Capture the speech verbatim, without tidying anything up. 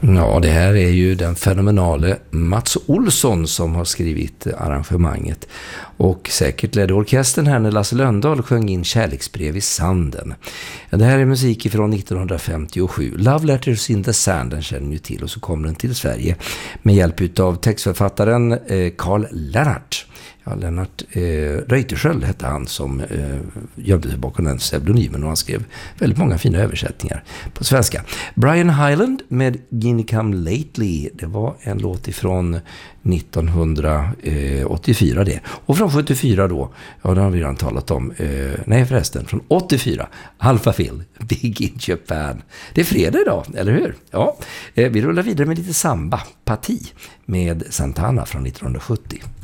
Ja, det här är ju den fenomenale Mats Olsson som har skrivit arrangemanget. Och säkert ledde orkestern här när Lasse Lönndahl sjöng in Kärleksbrev i sanden. Det här är musik från nittonhundrafemtiosju. Love Letters in the Sand, den känner ni till, och så kommer den till Sverige med hjälp av textförfattaren eh, Carl Lennart. Ja, Lennart eh, Reuterskiöld hette han som eh, gömde sig bakom den pseudonymen, och han skrev väldigt många fina översättningar på svenska. Brian Hyland med Guinea Come Lately, det var en låt ifrån nittonhundraåttiofyra det. Och från sjuttiofyra då, ja det har vi redan talat om, eh, nej förresten, från åttiofyra, Alphaville, Big in Japan. Det är fredag idag, eller hur? Ja, eh, vi rullar vidare med lite samba, Parti med Santana från nittonhundrasjuttio.